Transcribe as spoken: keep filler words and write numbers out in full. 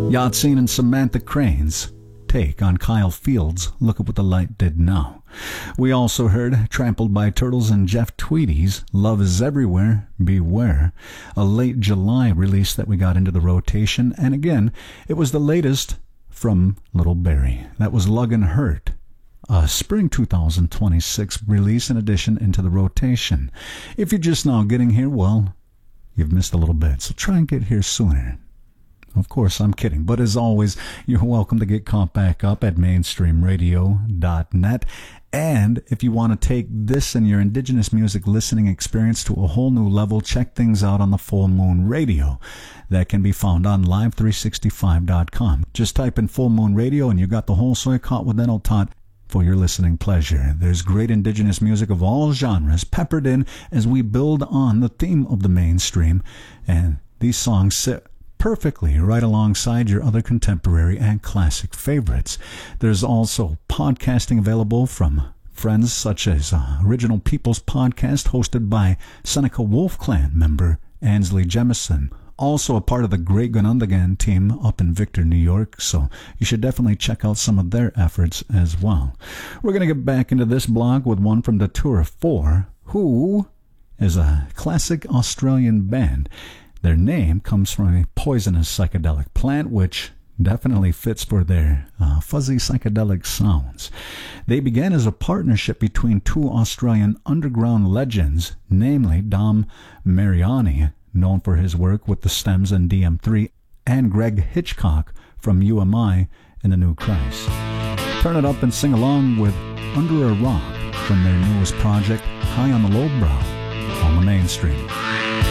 Yatsine and Samantha Crane's take on Kyle Fields' Look at What the Light Did Now. We also heard Trampled by Turtles and Jeff Tweedy's Love is Everywhere, Beware, a late July release that we got into the rotation, and again, it was the latest from Little Barrie. That was Lug and Hurt, a spring two thousand twenty-six release in addition into the rotation. If you're just now getting here, well, you've missed a little bit, so try and get here sooner. Of course, I'm kidding, but as always, you're welcome to get caught back up at mainstream radio dot net. And if you want to take this and your indigenous music listening experience to a whole new level, check things out on the Full Moon Radio. That can be found on live three sixty-five dot com. Just type in Full Moon Radio and you got the whole soy caught with dental tot for your listening pleasure. There's great indigenous music of all genres peppered in as we build on the theme of the mainstream, and these songs sit perfectly right alongside your other contemporary and classic favorites. There's also podcasting available from friends such as uh, Original People's Podcast, hosted by Seneca Wolf Clan member Ansley Jemison, also a part of the Great Gunundagan team up in Victor, New York, so you should definitely check out some of their efforts as well. We're going to get back into this blog with one from Datura four, who is a classic Australian band. Their name comes from a poisonous psychedelic plant, which definitely fits for their uh, fuzzy psychedelic sounds. They began as a partnership between two Australian underground legends, namely Dom Mariani, known for his work with the Stems and D M three, and Greg Hitchcock from U M I and the New Christ. Turn it up and sing along with Under a Rock from their newest project, High on the Low Brow, on the Mainstream.